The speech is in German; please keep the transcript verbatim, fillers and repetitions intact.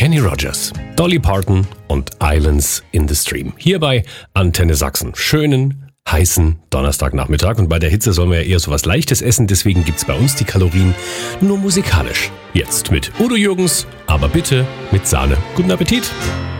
Kenny Rogers, Dolly Parton und Islands in the Stream. Hier bei Antenne Sachsen. Schönen, heißen Donnerstagnachmittag. Und bei der Hitze sollen wir ja eher so was Leichtes essen. Deswegen gibt's bei uns die Kalorien nur musikalisch. Jetzt mit Udo Jürgens, aber bitte mit Sahne. Guten Appetit!